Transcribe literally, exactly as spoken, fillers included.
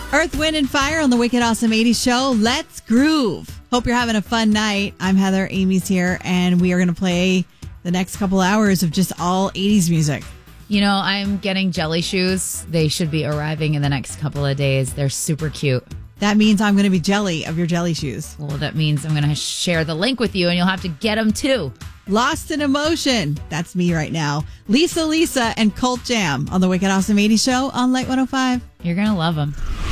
Earth, Wind, and Fire on the Wicked Awesome eighties show. Let's groove. Hope you're having a fun night. I'm Heather. Amy's here, and we are going to play the next couple hours of just all eighties music. You know, I'm getting jelly shoes. They should be arriving in the next couple of days. They're super cute. That means I'm going to be jelly of your jelly shoes. Well, that means I'm going to share the link with you, and you'll have to get them too. Lost in Emotion. That's me right now. Lisa Lisa and Cult Jam on the Wicked Awesome eighties show on Light one oh five. You're going to love them.